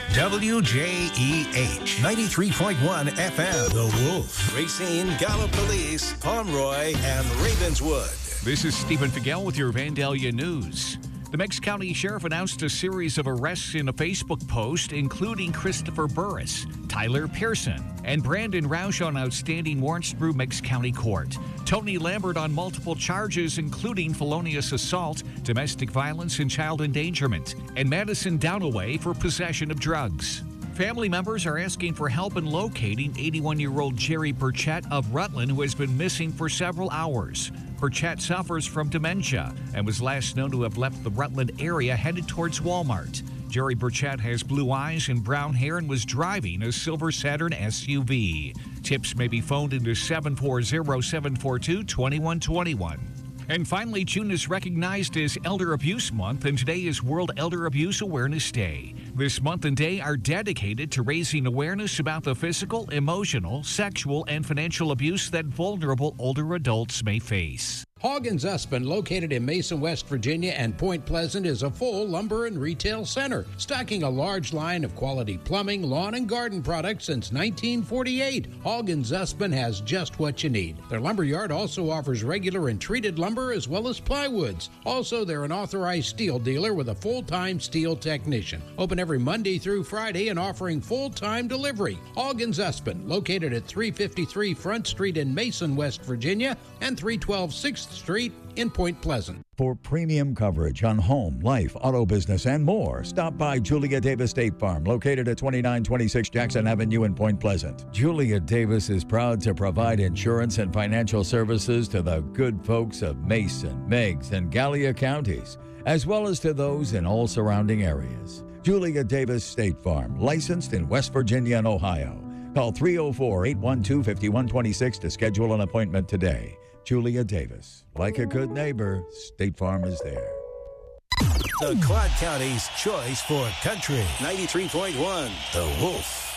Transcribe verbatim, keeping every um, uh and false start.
W J E H ninety-three point one F M. The Wolf. Racine, Gallipolis, Pomeroy, and Ravenswood. This is Stephen Figel with your Vandalia News. The Meigs County Sheriff announced a series of arrests in a Facebook post, including Christopher Burris, Tyler Pearson, and Brandon Roush on outstanding warrants through Meigs County Court. Tony Lambert on multiple charges, including felonious assault, domestic violence, and child endangerment, and Madison Downaway for possession of drugs. Family members are asking for help in locating eighty-one-year-old Jerry Burchett of Rutland, who has been missing for several hours. Burchett suffers from dementia and was last known to have left the Rutland area headed towards Walmart. Jerry Burchett has blue eyes and brown hair and was driving a silver Saturn S U V. Tips may be phoned into seven four zero, seven four two, two one two one. And finally, June is recognized as Elder Abuse Month, and today is World Elder Abuse Awareness Day. This month and day are dedicated to raising awareness about the physical, emotional, sexual, and financial abuse that vulnerable older adults may face. Hog and Zussman, located in Mason, West Virginia and Point Pleasant, is a full lumber and retail center, stocking a large line of quality plumbing, lawn, and garden products since nineteen forty-eight. Hog and Zussman has just what you need. Their lumber yard also offers regular and treated lumber as well as plywoods. Also, they're an authorized steel dealer with a full-time steel technician. Open every Monday through Friday and offering full-time delivery. Hog and Zussman, located at three fifty-three Front Street in Mason, West Virginia, and three twelve sixth Street in Point Pleasant. For premium coverage on home, life, auto business, and more, stop by Julia Davis State Farm, located at twenty-nine twenty-six Jackson Avenue in Point Pleasant. Julia Davis is proud to provide insurance and financial services to the good folks of Mason, Meigs, and Gallia counties, as well as to those in all surrounding areas. Julia Davis State Farm, licensed in West Virginia and Ohio. Call three oh four, eight one two, five one two six to schedule an appointment today. Julia Davis. Like a good neighbor, State Farm is there. The Quad County's choice for country. ninety-three point one, The Wolf.